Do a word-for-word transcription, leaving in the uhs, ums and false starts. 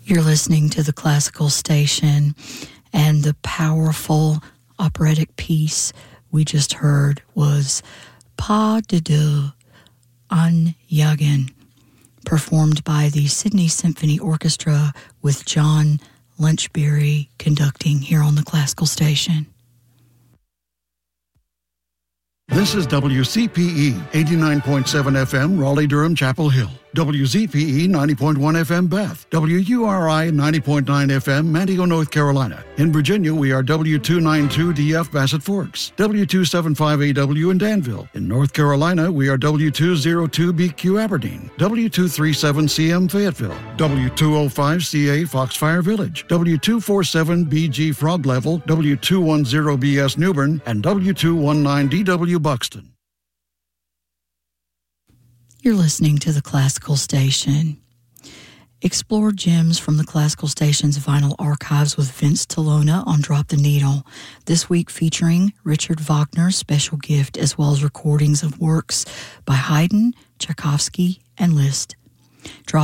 You're listening to the Classical Station, and the powerful operatic piece we just heard was Pas de deux en Jagen, performed by the Sydney Symphony Orchestra with John Lunchberry conducting here on the Classical Station. This is W C P E, eighty-nine point seven F M, Raleigh-Durham, Chapel Hill. W Z P E, ninety point one F M, Bath. W U R I, ninety point nine F M, Manteo, North Carolina. In Virginia, we are W two ninety-two D F, Bassett Forks. W two seventy-five A W in Danville. In North Carolina, we are W two oh two B Q, Aberdeen. W two thirty-seven C M, Fayetteville. W two oh five C A, Foxfire Village. W two forty-seven B G, Frog Level. W two ten B S, Newbern. And W two nineteen D W, Buxton. You're listening to the Classical Station. Explore gems from the Classical Station's vinyl archives with Vince Tolona on Drop the Needle, this week featuring Richard Wagner's Special Gift, as well as recordings of works by Haydn, Tchaikovsky, and Liszt. Drop